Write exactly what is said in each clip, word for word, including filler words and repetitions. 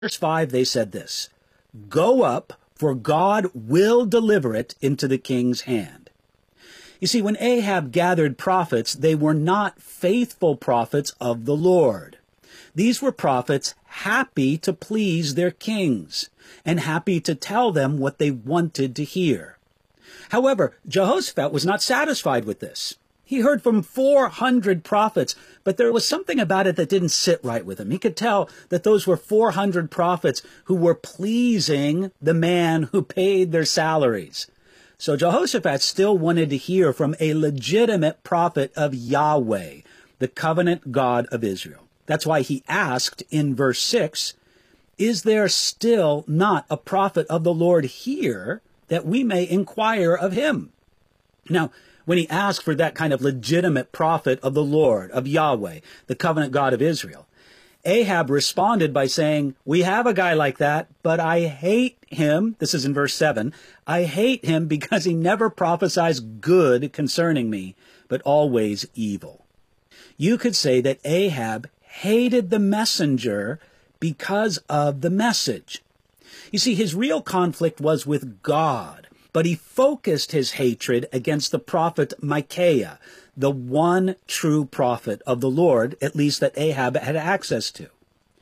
verse five, they said this, "Go up, for God will deliver it into the king's hand." You see, when Ahab gathered prophets, they were not faithful prophets of the Lord. These were prophets happy to please their kings and happy to tell them what they wanted to hear. However, Jehoshaphat was not satisfied with this. He heard from four hundred prophets, but there was something about it that didn't sit right with him. He could tell that those were four hundred prophets who were pleasing the man who paid their salaries. So Jehoshaphat still wanted to hear from a legitimate prophet of Yahweh, the covenant God of Israel. That's why he asked in verse six, "Is there still not a prophet of the Lord here, that we may inquire of him?" Now, when he asked for that kind of legitimate prophet of the Lord, of Yahweh, the covenant God of Israel, Ahab responded by saying, "We have a guy like that, but I hate him." This is in verse seven. "I hate him because he never prophesies good concerning me, but always evil." You could say that Ahab hated the messenger because of the message. You see, his real conflict was with God, but he focused his hatred against the prophet Micaiah, the one true prophet of the Lord, at least that Ahab had access to.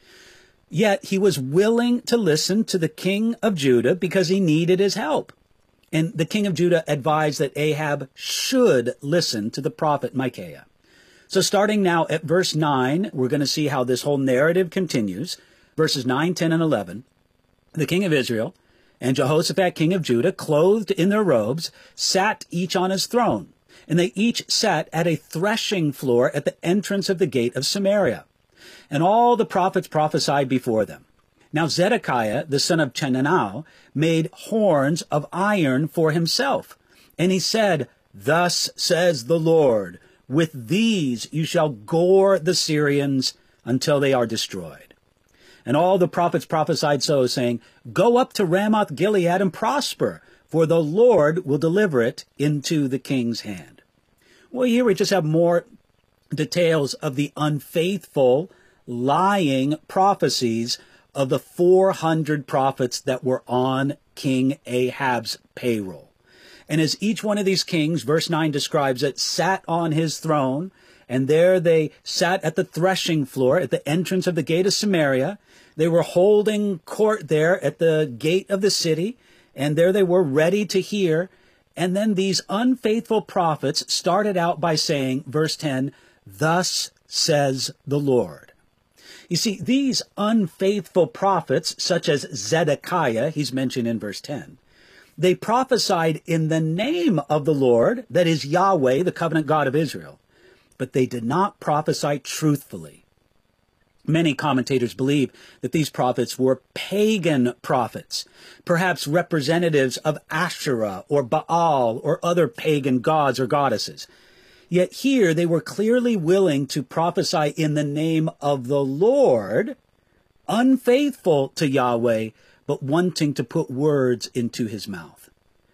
Yet he was willing to listen to the king of Judah because he needed his help. And the king of Judah advised that Ahab should listen to the prophet Micaiah. So starting now at verse nine, we're going to see how this whole narrative continues. Verses nine, ten, and eleven. The king of Israel and Jehoshaphat, king of Judah, clothed in their robes, sat each on his throne. And they each sat at a threshing floor at the entrance of the gate of Samaria. And all the prophets prophesied before them. Now Zedekiah, the son of Chenanau, made horns of iron for himself. And he said, "Thus says the Lord, with these you shall gore the Syrians until they are destroyed." And all the prophets prophesied so, saying, "Go up to Ramoth Gilead and prosper, for the Lord will deliver it into the king's hand." Well, here we just have more details of the unfaithful, lying prophecies of the four hundred prophets that were on King Ahab's payroll. And as each one of these kings, verse nine describes it, sat on his throne, and there they sat at the threshing floor at the entrance of the gate of Samaria. They were holding court there at the gate of the city, and there they were ready to hear. And then these unfaithful prophets started out by saying, verse ten, "Thus says the Lord." You see, these unfaithful prophets, such as Zedekiah, he's mentioned in verse ten, they prophesied in the name of the Lord, that is Yahweh, the covenant God of Israel, but they did not prophesy truthfully. Many commentators believe that these prophets were pagan prophets, perhaps representatives of Asherah or Baal or other pagan gods or goddesses. Yet here they were clearly willing to prophesy in the name of the Lord, unfaithful to Yahweh, but wanting to put words into his mouth.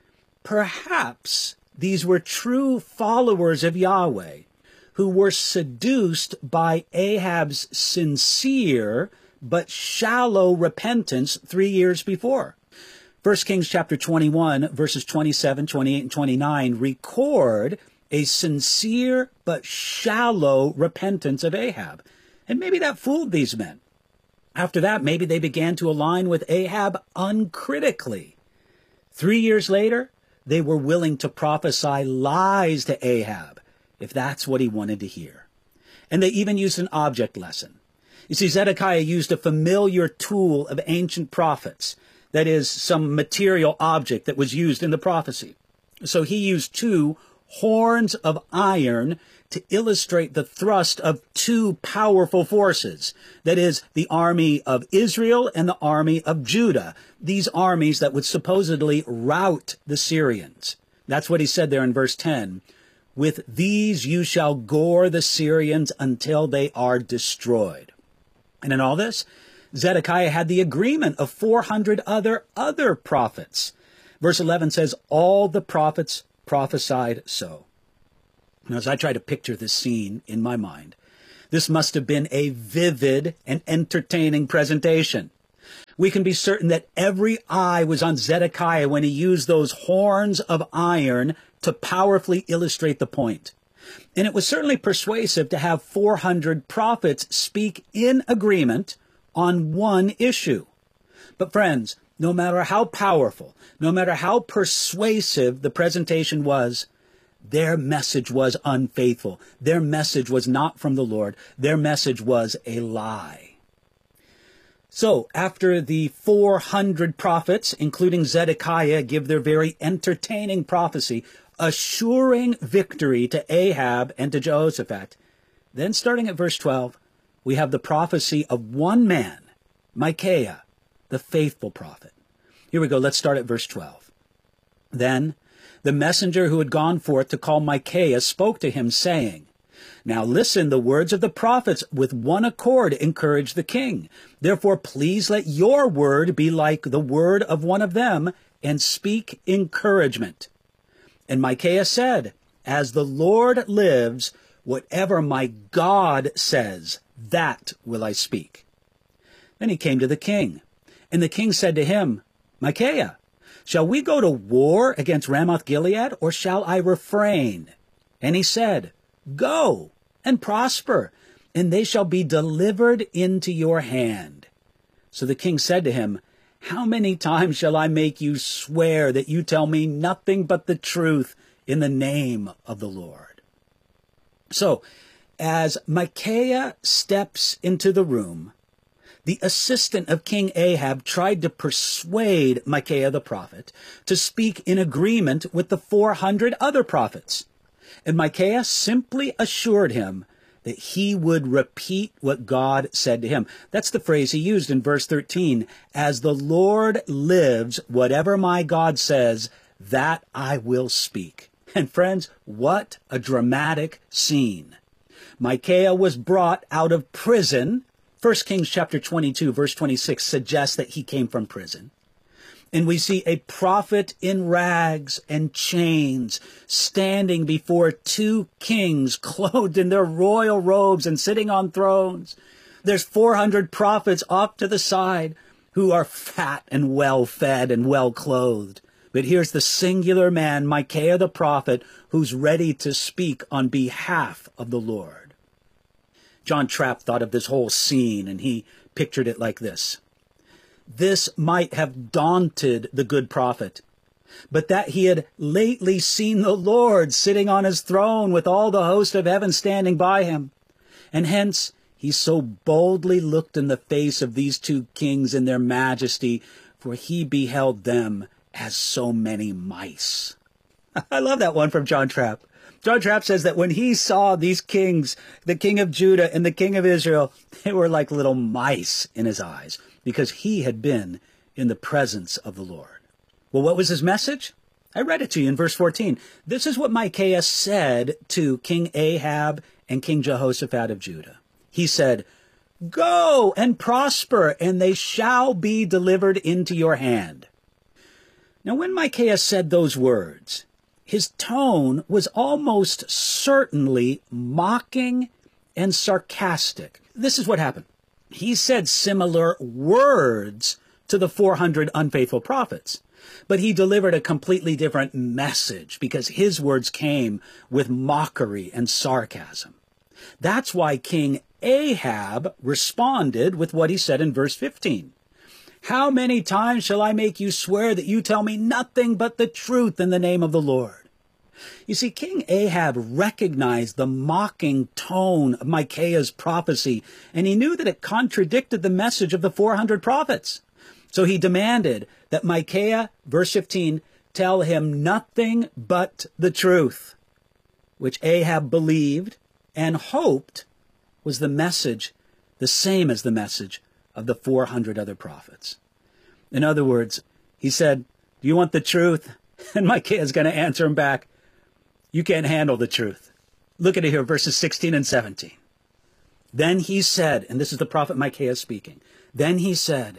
Perhaps these were true followers of Yahweh, who were seduced by Ahab's sincere but shallow repentance three years before. First Kings chapter twenty-one, verses twenty-seven, twenty-eight, and twenty-nine record a sincere but shallow repentance of Ahab. And maybe that fooled these men. After that, maybe they began to align with Ahab uncritically. Three years later, they were willing to prophesy lies to Ahab, if that's what he wanted to hear. And they even used an object lesson. You see, Zedekiah used a familiar tool of ancient prophets, that is, some material object that was used in the prophecy. So he used two horns of iron to illustrate the thrust of two powerful forces, that is, the army of Israel and the army of Judah, these armies that would supposedly rout the Syrians. That's what he said there in verse ten. "With these you shall gore the Syrians until they are destroyed." And in all this, Zedekiah had the agreement of four hundred other other prophets. Verse eleven says, "All the prophets prophesied so." Now, as I try to picture this scene in my mind, this must have been a vivid and entertaining presentation. We can be certain that every eye was on Zedekiah when he used those horns of iron to powerfully illustrate the point. And it was certainly persuasive to have four hundred prophets speak in agreement on one issue. But friends, no matter how powerful, no matter how persuasive the presentation was, their message was unfaithful. Their message was not from the Lord. Their message was a lie. So, after the four hundred prophets, including Zedekiah, give their very entertaining prophecy, assuring victory to Ahab and to Jehoshaphat, then starting at verse twelve, we have the prophecy of one man, Micaiah, the faithful prophet. Here we go. Let's start at verse twelve. Then the messenger who had gone forth to call Micaiah spoke to him, saying, Now listen, the words of the prophets with one accord encourage the king. Therefore, please let your word be like the word of one of them, and speak encouragement. And Micaiah said, As the Lord lives, whatever my God says, that will I speak. Then he came to the king, and the king said to him, Micaiah, shall we go to war against Ramoth-Gilead, or shall I refrain? And he said, Go and prosper, and they shall be delivered into your hand. So the king said to him, How many times shall I make you swear that you tell me nothing but the truth in the name of the Lord? So, as Micaiah steps into the room, the assistant of King Ahab tried to persuade Micaiah the prophet to speak in agreement with the four hundred other prophets. And Micaiah simply assured him that he would repeat what God said to him. That's the phrase he used in verse thirteen. As the Lord lives, whatever my God says, that I will speak. And friends, what a dramatic scene. Micaiah was brought out of prison. First Kings chapter twenty-two, verse twenty-six suggests that he came from prison. And we see a prophet in rags and chains standing before two kings clothed in their royal robes and sitting on thrones. There's four hundred prophets off to the side who are fat and well-fed and well-clothed. But here's the singular man, Micaiah the prophet, who's ready to speak on behalf of the Lord. John Trapp thought of this whole scene, and he pictured it like this. This might have daunted the good prophet, but that he had lately seen the Lord sitting on his throne with all the host of heaven standing by him. And hence he so boldly looked in the face of these two kings in their majesty, for he beheld them as so many mice. I love that one from John Trapp. John Trapp says that when he saw these kings, the king of Judah and the king of Israel, they were like little mice in his eyes, because he had been in the presence of the Lord. Well, what was his message? I read it to you in verse fourteen. This is what Micaiah said to King Ahab and King Jehoshaphat of Judah. He said, Go and prosper, and they shall be delivered into your hand. Now, when Micaiah said those words, his tone was almost certainly mocking and sarcastic. This is what happened. He said similar words to the four hundred unfaithful prophets, but he delivered a completely different message because his words came with mockery and sarcasm. That's why King Ahab responded with what he said in verse fifteen. How many times shall I make you swear that you tell me nothing but the truth in the name of the Lord? You see, King Ahab recognized the mocking tone of Micaiah's prophecy, and he knew that it contradicted the message of the four hundred prophets. So he demanded that Micaiah, verse fifteen, tell him nothing but the truth, which Ahab believed and hoped was the message, the same as the message of the four hundred other prophets. In other words, he said, do you want the truth? And Micaiah is going to answer him back, you can't handle the truth. Look at it here, verses sixteen and seventeen. Then he said, and this is the prophet Micaiah speaking, then he said,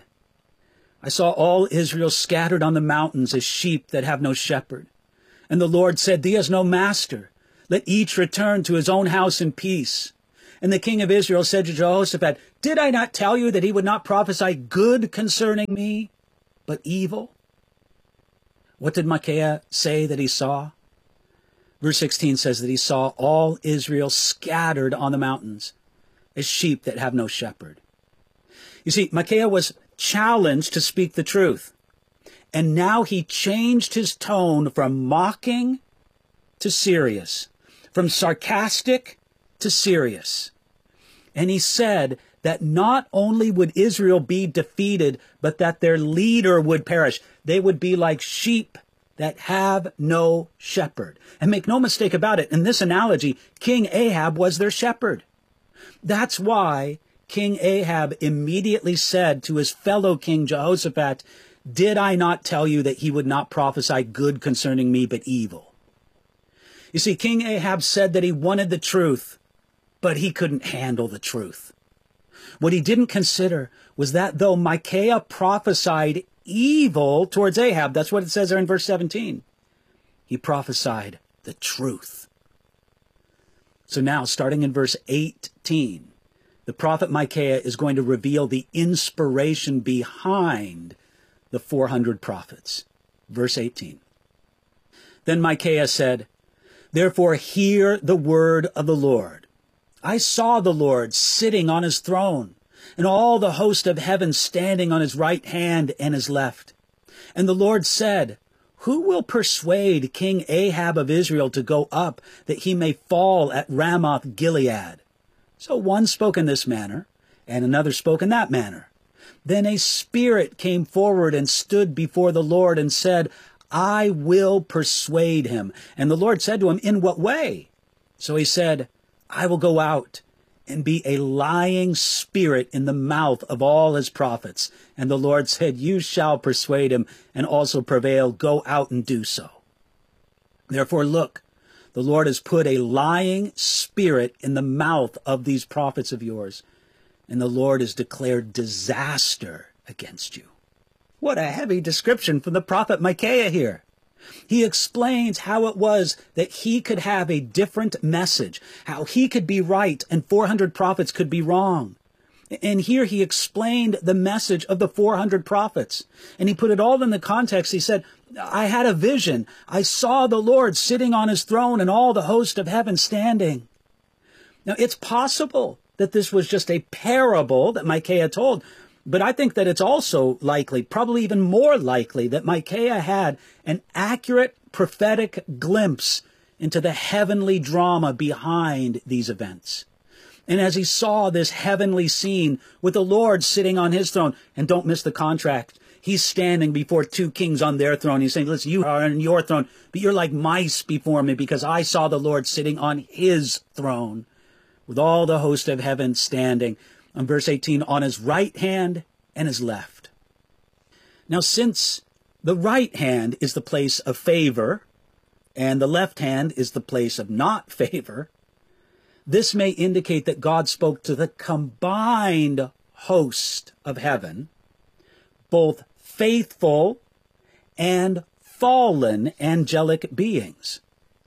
I saw all Israel scattered on the mountains as sheep that have no shepherd. And the Lord said, Thee has no master. Let each return to his own house in peace. And the king of Israel said to Jehoshaphat, "Did I not tell you that he would not prophesy good concerning me, but evil?" What did Micaiah say that he saw? Verse sixteen says that he saw all Israel scattered on the mountains as sheep that have no shepherd. You see, Micaiah was challenged to speak the truth. And now he changed his tone from mocking to serious, from sarcastic to serious. And he said that not only would Israel be defeated, but that their leader would perish. They would be like sheep that have no shepherd. And make no mistake about it, in this analogy, King Ahab was their shepherd. That's why King Ahab immediately said to his fellow king Jehoshaphat, "Did I not tell you that he would not prophesy good concerning me, but evil?" You see, King Ahab said that he wanted the truth, but he couldn't handle the truth. What he didn't consider was that though Micaiah prophesied evil towards Ahab, that's what it says there in verse seventeen, he prophesied the truth. So now, starting in verse eighteen, the prophet Micaiah is going to reveal the inspiration behind the four hundred prophets. Verse eighteen. Then Micaiah said, "Therefore hear the word of the Lord. I saw the Lord sitting on his throne, and all the host of heaven standing on his right hand and his left. And the Lord said, Who will persuade King Ahab of Israel to go up, that he may fall at Ramoth Gilead?" So one spoke in this manner, and another spoke in that manner. Then a spirit came forward and stood before the Lord and said, "I will persuade him." And the Lord said to him, "In what way?" So he said, "I will go out and be a lying spirit in the mouth of all his prophets." And the Lord said, "You shall persuade him and also prevail. Go out and do so." Therefore, look, the Lord has put a lying spirit in the mouth of these prophets of yours, and the Lord has declared disaster against you. What a heavy description from the prophet Micaiah here. He explains how it was that he could have a different message, how he could be right and four hundred prophets could be wrong. And here he explained the message of the four hundred prophets. And he put it all in the context. He said, "I had a vision. I saw the Lord sitting on his throne and all the host of heaven standing." Now, it's possible that this was just a parable that Micaiah told, but I think that it's also likely, probably even more likely, that Micaiah had an accurate prophetic glimpse into the heavenly drama behind these events. And as he saw this heavenly scene with the Lord sitting on his throne, and don't miss the contract, he's standing before two kings on their throne. He's saying, "Listen, you are on your throne, but you're like mice before me because I saw the Lord sitting on his throne with all the host of heaven standing." On verse eighteen, on his right hand and his left. Now, since the right hand is the place of favor and the left hand is the place of not favor, this may indicate that God spoke to the combined host of heaven, both faithful and fallen angelic beings.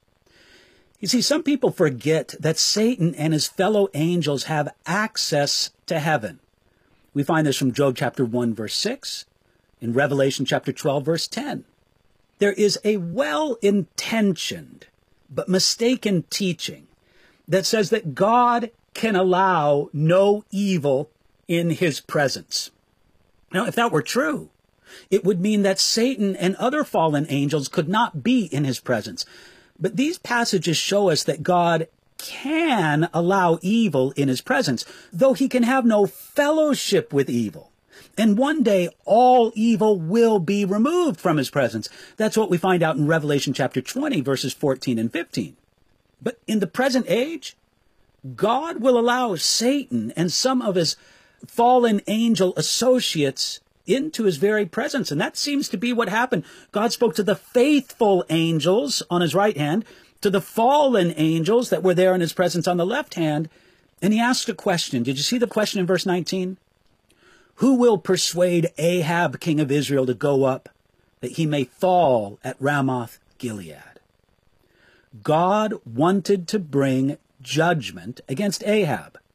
You see, some people forget that Satan and his fellow angels have access to heaven. We find this from Job chapter one, verse six, in Revelation chapter twelve, verse ten. There is a well-intentioned but mistaken teaching that says that God can allow no evil in his presence. Now, if that were true, it would mean that Satan and other fallen angels could not be in his presence. But these passages show us that God can allow evil in his presence, though he can have no fellowship with evil. And one day, all evil will be removed from his presence. That's what we find out in Revelation chapter twenty, verses fourteen and fifteen. But in the present age, God will allow Satan and some of his fallen angel associates into his very presence. And that seems to be what happened. God spoke to the faithful angels on his right hand, to the fallen angels that were there in his presence on the left hand, and he asked a question. Did you see the question in verse nineteen? Who will persuade Ahab, king of Israel, to go up, that he may fall at Ramoth Gilead? God wanted to bring judgment against Ahab.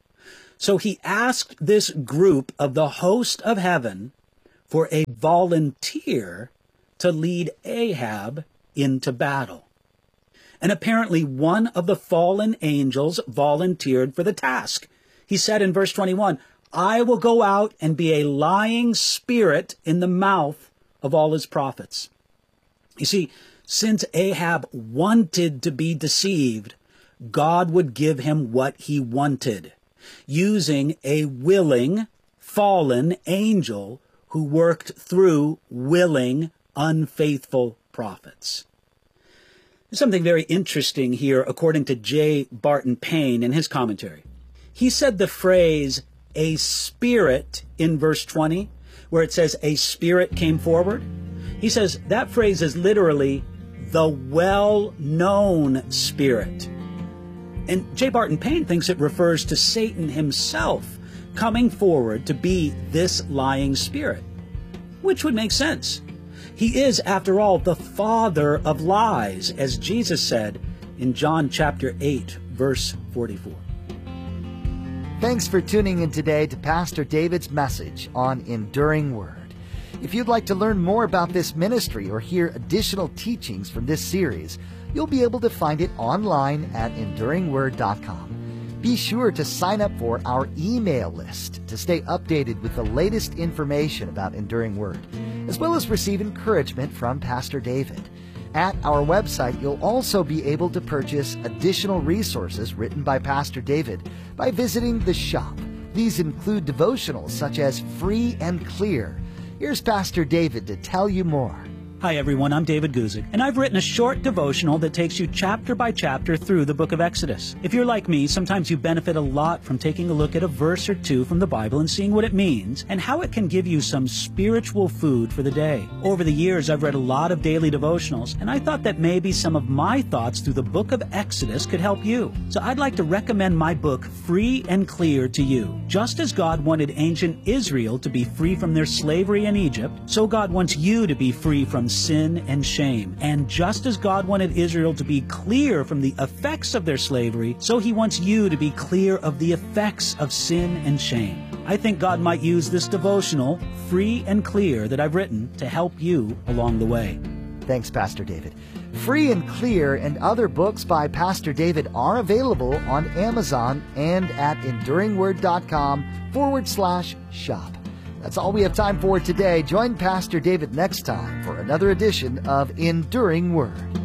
So he asked this group of the host of heaven for a volunteer to lead Ahab into battle. And apparently one of the fallen angels volunteered for the task. He said in verse twenty-one, I will go out and be a lying spirit in the mouth of all his prophets. You see, since Ahab wanted to be deceived, God would give him what he wanted, using a willing, fallen angel who worked through willing, unfaithful prophets. There's something very interesting here, according to J. Barton Payne in his commentary. He said the phrase, a spirit, in verse twenty, where it says a spirit came forward, he says that phrase is literally the well-known spirit. And J. Barton Payne thinks it refers to Satan himself coming forward to be this lying spirit, which would make sense. He is, after all, the father of lies, as Jesus said in John chapter eight, verse forty-four. Thanks for tuning in today to Pastor David's message on Enduring Word. If you'd like to learn more about this ministry or hear additional teachings from this series, you'll be able to find it online at enduring word dot com. Be sure to sign up for our email list to stay updated with the latest information about Enduring Word, as well as receive encouragement from Pastor David. At our website, you'll also be able to purchase additional resources written by Pastor David by visiting the shop. These include devotionals such as Free and Clear. Here's Pastor David to tell you more. Hi everyone, I'm David Guzik, and I've written a short devotional that takes you chapter by chapter through the book of Exodus. If you're like me, sometimes you benefit a lot from taking a look at a verse or two from the Bible and seeing what it means and how it can give you some spiritual food for the day. Over the years, I've read a lot of daily devotionals, and I thought that maybe some of my thoughts through the book of Exodus could help you. So I'd like to recommend my book, Free and Clear, to you. Just as God wanted ancient Israel to be free from their slavery in Egypt, so God wants you to be free from sin and shame. And just as God wanted Israel to be clear from the effects of their slavery, so he wants you to be clear of the effects of sin and shame. I think God might use this devotional, Free and Clear, that I've written to help you along the way. Thanks, Pastor David. Free and Clear and other books by Pastor David are available on Amazon and at enduring word dot com forward slash shop. That's all we have time for today. Join Pastor David next time for another edition of Enduring Word.